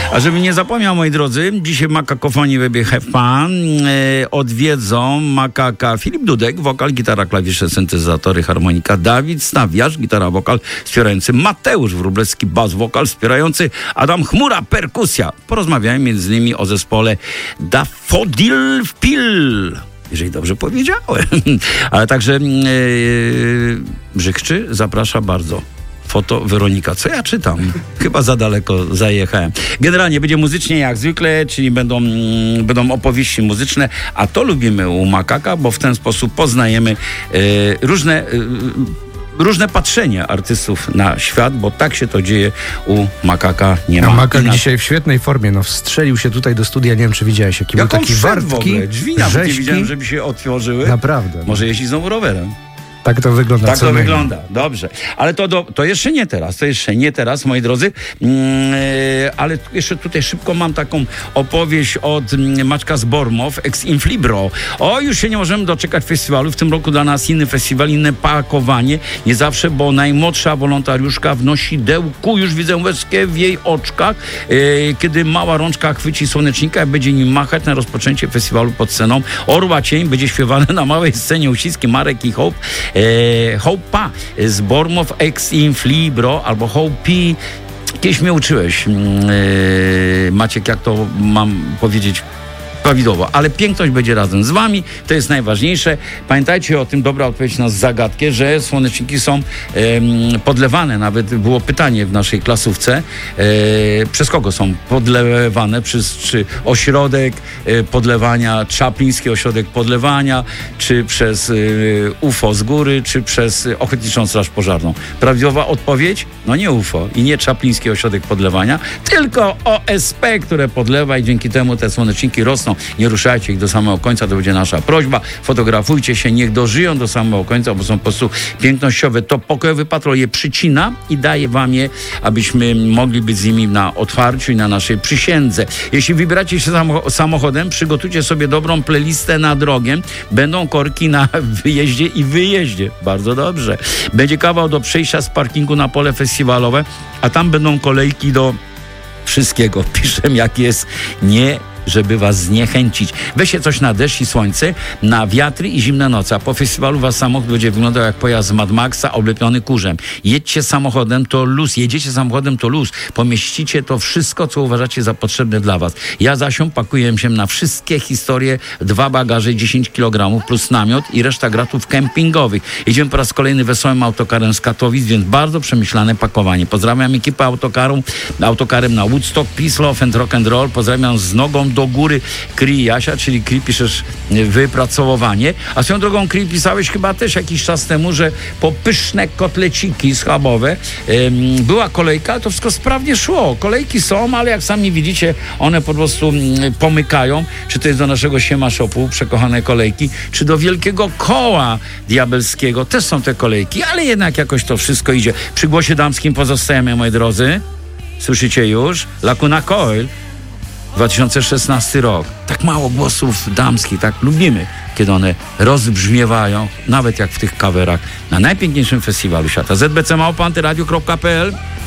A żebym nie zapomniał, moi drodzy, dzisiaj Makakofonii Webie Have Fun odwiedzą Makaka Filip Dudek, wokal, gitara, klawisze, syntezatory, harmonika, Dawid Stawiarz, gitara, wokal wspierający, Mateusz Wróblewski, bas, wokal wspierający, Adam Chmura, perkusja. Porozmawiałem między innymi o zespole Daffodil Pil, jeżeli dobrze powiedziałem. Ale także Brzykczy zaprasza bardzo. Foto Weronika. Co ja czytam? Chyba za daleko zajechałem. Generalnie będzie muzycznie jak zwykle, czyli będą opowieści muzyczne, a to lubimy u Makaka, bo w ten sposób poznajemy różne patrzenie artystów na świat, bo tak się to dzieje u Makaka. Nie ma. A Makak dzisiaj w świetnej formie, wstrzelił się tutaj do studia, nie wiem, czy widziałeś, jaki był taki wartki, drzwi nawet nie widziałem, żeby się otworzyły. Naprawdę. Może jeździ znowu rowerem. Tak to wygląda. Tak to wygląda, dobrze. Ale to jeszcze nie teraz, moi drodzy. Ale jeszcze tutaj szybko mam taką opowieść od Maćka z Bormow, ex Inflibro. Już się nie możemy doczekać festiwalu. W tym roku dla nas inny festiwal, inne pakowanie. Nie zawsze, bo najmłodsza wolontariuszka wnosi dełku. Już widzę łezkę w jej oczkach, kiedy mała rączka chwyci słonecznika i będzie nim machać na rozpoczęcie festiwalu pod sceną. Orła Cień będzie śpiewane na małej scenie uściski Marek i Hope. Hope'a z Bormow ex Inflibro albo Hope'i. Kiedyś mnie uczyłeś, Maciek, jak to mam powiedzieć prawidłowo, ale piękność będzie razem z wami, to jest najważniejsze. Pamiętajcie o tym, dobra odpowiedź na zagadkę, że słoneczniki są podlewane, nawet było pytanie w naszej klasówce, przez kogo są podlewane, czy ośrodek podlewania, Czapliński ośrodek podlewania, czy przez UFO z góry, czy przez Ochotniczą Straż Pożarną. Prawidłowa odpowiedź? No nie UFO i nie Czapliński ośrodek podlewania, tylko OSP, które podlewa i dzięki temu te słoneczniki rosną. Nie ruszajcie ich do samego końca, to będzie nasza prośba. Fotografujcie się, niech dożyją do samego końca, bo są po prostu pięknościowe. To Pokojowy Patrol je przycina i daje wam je, abyśmy mogli być z nimi na otwarciu i na naszej przysiędze. Jeśli wybieracie się samochodem, przygotujcie sobie dobrą playlistę na drogę. Będą korki na wyjeździe i wyjeździe. Bardzo dobrze. Będzie kawał do przejścia z parkingu na pole festiwalowe, a tam będą kolejki do wszystkiego. Piszę, jak jest, nie żeby was zniechęcić. Weźcie coś na deszcz i słońce, na wiatry i zimne noce, a po festiwalu wasz samochód będzie wyglądał jak pojazd z Mad Maxa oblepiony kurzem. Jedziecie samochodem, to luz. Pomieścicie to wszystko, co uważacie za potrzebne dla was. Ja zasią pakuję się na wszystkie historie, 2 bagaże, 10 kg plus namiot i reszta gratów kempingowych. Jedziemy po raz kolejny wesołym autokarem z Katowic, więc bardzo przemyślane pakowanie. Pozdrawiam ekipę autokarem na Woodstock, Peace, Love and Rock and Roll. Pozdrawiam z nogą do góry Kri Jasia, czyli Kri piszesz wypracowanie. A swoją drogą, Kri, pisałeś chyba też jakiś czas temu, że po pyszne kotleciki schabowe była kolejka, to wszystko sprawnie szło. Kolejki są, ale jak sami widzicie, one po prostu pomykają. Czy to jest do naszego Siema Shopu, przekochane kolejki, czy do Wielkiego Koła Diabelskiego. Też są te kolejki, ale jednak jakoś to wszystko idzie. Przy głosie damskim pozostajemy, moi drodzy. Słyszycie już? Lacuna Coil. 2016 rok. Tak mało głosów damskich, tak lubimy, kiedy one rozbrzmiewają, nawet jak w tych coverach na najpiękniejszym festiwalu świata. zbc@antyradio.pl